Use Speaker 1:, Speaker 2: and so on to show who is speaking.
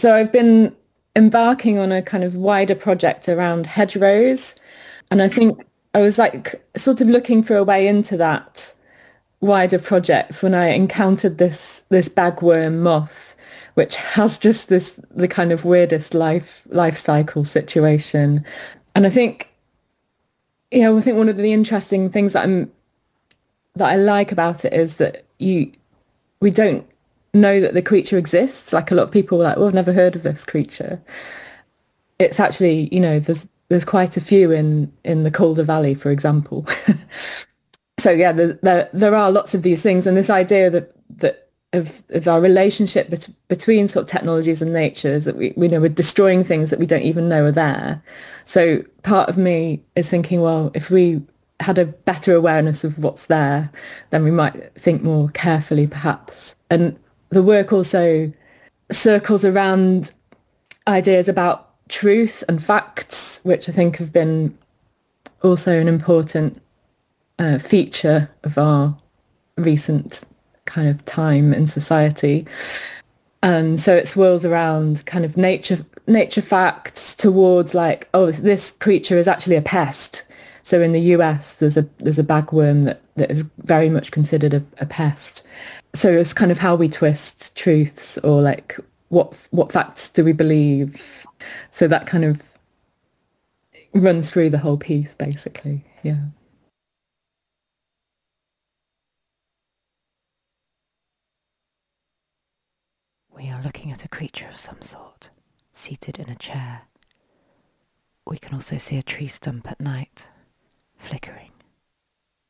Speaker 1: So I've been embarking on a kind of wider project around hedgerows. And I think I was like sort of looking for a way into that wider project when I encountered this bagworm moth, which has just the kind of weirdest life cycle situation. And I think, I think one of the interesting things that I like about it is that we don't know that the creature exists. Like a lot of people were like, well, I've never heard of this creature. It's actually, there's quite a few in the Calder Valley, for example. So yeah, there are lots of these things, and this idea that of our relationship between sort of technologies and nature is that we know we're destroying things that we don't even know are there. So part of me is thinking, well, if we had a better awareness of what's there, then we might think more carefully, perhaps. And the work also circles around ideas about truth and facts, which I think have been also an important feature of our recent kind of time in society. And so it swirls around kind of nature facts towards like, oh, this creature is actually a pest. So in the US, there's a bagworm that is very much considered a pest. So it's kind of how we twist truths, or like what facts do we believe? So that kind of runs through the whole piece, basically. Yeah.
Speaker 2: We are looking at a creature of some sort, seated in a chair. We can also see a tree stump at night, flickering.